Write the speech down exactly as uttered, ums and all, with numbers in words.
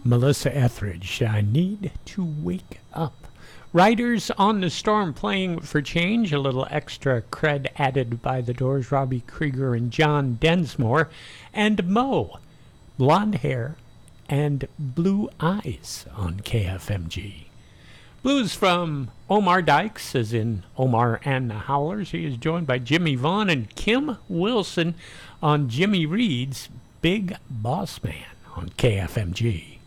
Melissa Etheridge, I Need to Wake Up. Riders on the Storm, Playing for Change, a little extra cred added by the Doors, Robbie Krieger and John Densmore. And Mo, Blonde Hair and Blue Eyes on K F M G. Blues from Omar Dykes, as in Omar and the Howlers. He is joined by Jimmy Vaughn and Kim Wilson on Jimmy Reed's Big Boss Man on K F M G.